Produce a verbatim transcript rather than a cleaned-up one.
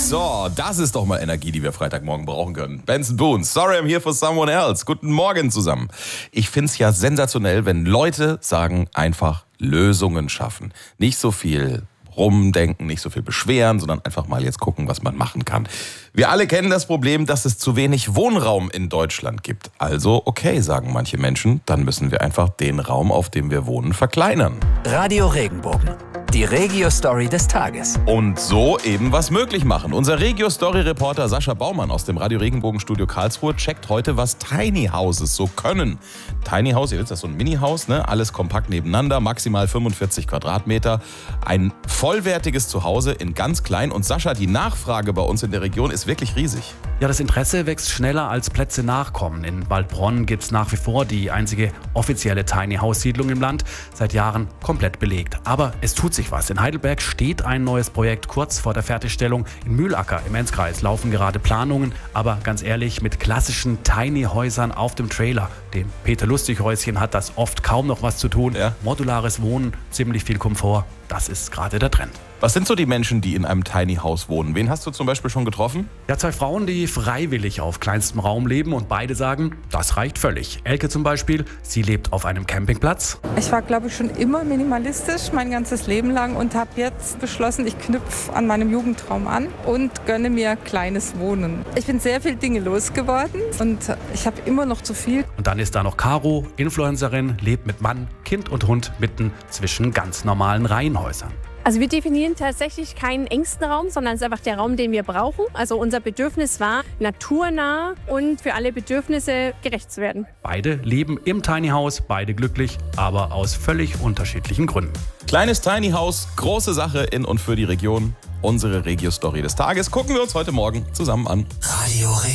So, das ist doch mal Energie, die wir Freitagmorgen brauchen können. Benson Boone, sorry I'm here for someone else. Guten Morgen zusammen. Ich find's ja sensationell, wenn Leute sagen, einfach Lösungen schaffen. Nicht so viel rumdenken, nicht so viel beschweren, sondern einfach mal jetzt gucken, was man machen kann. Wir alle kennen das Problem, dass es zu wenig Wohnraum in Deutschland gibt. Also, okay, sagen manche Menschen, dann müssen wir einfach den Raum, auf dem wir wohnen, verkleinern. Radio Regenbogen. Die Regio-Story des Tages. Und so eben was möglich machen. Unser Regio-Story-Reporter Sascha Baumann aus dem Radio Regenbogen-Studio Karlsruhe checkt heute, was Tiny Houses so können. Tiny House, ihr wisst, das ist so ein Mini-Haus, ne? Alles kompakt nebeneinander, maximal fünfundvierzig Quadratmeter. Ein vollwertiges Zuhause in ganz klein. Und Sascha, die Nachfrage bei uns in der Region ist wirklich riesig. Ja, das Interesse wächst schneller als Plätze nachkommen. In Waldbronn gibt es nach wie vor die einzige offizielle Tiny-House-Siedlung im Land, seit Jahren komplett belegt. Aber es tut sich was. In Heidelberg steht ein neues Projekt kurz vor der Fertigstellung. In Mühlacker im Enzkreis laufen gerade Planungen, aber ganz ehrlich, mit klassischen Tiny-Häusern auf dem Trailer, dem Peter-Lustig-Häuschen, hat das oft kaum noch was zu tun. Ja. Modulares Wohnen, ziemlich viel Komfort, das ist gerade der Trend. Was sind so die Menschen, die in einem Tiny House wohnen? Wen hast du zum Beispiel schon getroffen? Ja, zwei Frauen, die freiwillig auf kleinstem Raum leben und beide sagen, das reicht völlig. Elke zum Beispiel, sie lebt auf einem Campingplatz. Ich war, glaube ich, schon immer minimalistisch mein ganzes Leben lang und habe jetzt beschlossen, ich knüpfe an meinem Jugendtraum an und gönne mir kleines Wohnen. Ich bin sehr viele Dinge losgeworden und ich habe immer noch zu viel. Und dann ist da noch Caro, Influencerin, lebt mit Mann, Kind und Hund mitten zwischen ganz normalen Reihenhäusern. Also wir definieren tatsächlich keinen engsten Raum, sondern es ist einfach der Raum, den wir brauchen. Also unser Bedürfnis war, naturnah und für alle Bedürfnisse gerecht zu werden. Beide leben im Tiny House, beide glücklich, aber aus völlig unterschiedlichen Gründen. Kleines Tiny House, große Sache in und für die Region. Unsere Regio-Story des Tages gucken wir uns heute Morgen zusammen an. Radio Regenbogen.